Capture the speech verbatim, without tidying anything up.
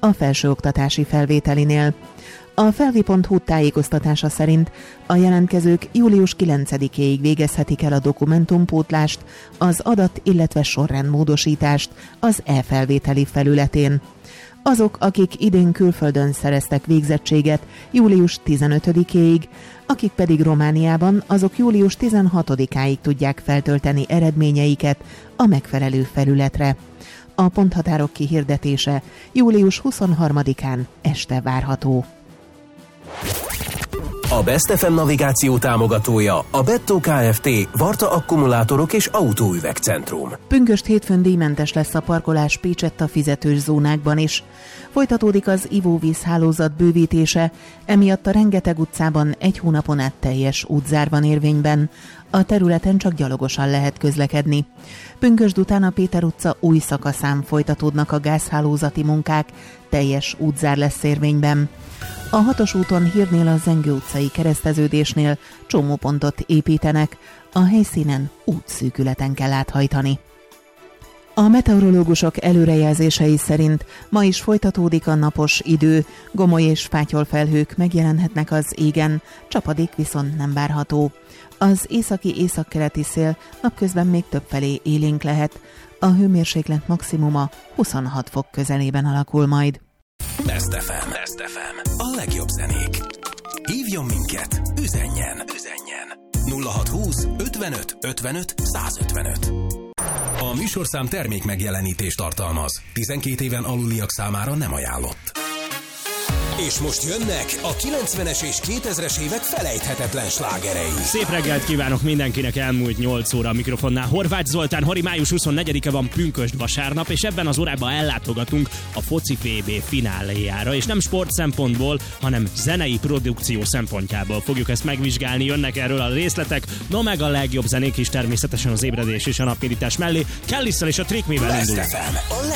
a felsőoktatási felvételinél. A felvi pont hu tájékoztatása szerint a jelentkezők július kilencedikéig végezhetik el a dokumentumpótlást, az adat, illetve sorrendmódosítást az e-felvételi felületén. Azok, akik idén külföldön szereztek végzettséget július tizenötödikéig, akik pedig Romániában, azok július tizenhatodikáig tudják feltölteni eredményeiket a megfelelő felületre. A ponthatárok kihirdetése július huszonharmadikán este várható. A Best ef em navigáció támogatója a Bettó Kft. Varta akkumulátorok és autóüvegcentrum. Pünkösd hétfőn díjmentes lesz a parkolás Pécsett fizetős zónákban is. Folytatódik az ivóvízhálózat bővítése, emiatt a rengeteg utcában egy hónapon át teljes útzár van érvényben. A területen csak gyalogosan lehet közlekedni. Pünkösd után a Péter utca új szakaszán folytatódnak a gázhálózati munkák, teljes útzár lesz érvényben. A hatos úton hírnél a Zengő utcai kereszteződésnél csomópontot építenek, a helyszínen útszűkületen kell áthajtani. A meteorológusok előrejelzései szerint ma is folytatódik a napos idő, gomoly és fátyolfelhők megjelenhetnek az égen, csapadék viszont nem várható. Az északi északkeleti szél napközben még többfelé élénk lehet, a hőmérséklet maximuma huszonhat fok közelében alakul majd. Best ef em. Best ef em. A legjobb zenék. Hívjon minket, üzenjen, üzenjen. nulla hatszázhúsz ötvenöt ötvenöt százötvenöt. A műsorszám termék megjelenítést tartalmaz. tizenkét éven aluliak számára nem ajánlott. És most jönnek a kilencvenes és kétezres évek felejthetetlen slágerei. Szép reggelt kívánok mindenkinek, elmúlt nyolc óra a mikrofonnál. Horváth Zoltán, Hori, május huszonnegyedike van, pünkösd vasárnap, és ebben az órában ellátogatunk a foci vé bé fináléjára, és nem sport szempontból, hanem zenei produkció szempontjából fogjuk ezt megvizsgálni. Jönnek erről a részletek, no meg a legjobb zenék is természetesen az ébredés és a napirítás mellé. Kellisszel és a Trick Me-vel indulunk.